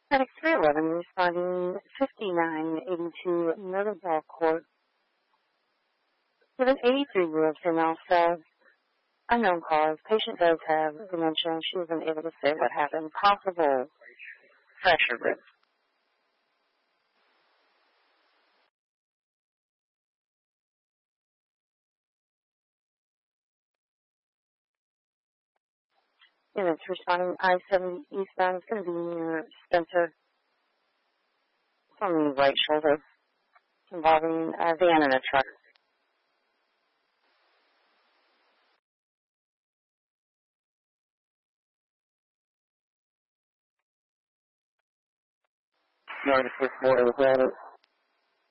Medic 311 responding 5982 Myrtlebell Court with an 83-year-old female says, unknown cause, patient does have dementia and she wasn't able to say what happened. Possible fracture risk. Units responding I-70 eastbound is going to be near Spencer on the right shoulder involving a van and a truck. North 6 border with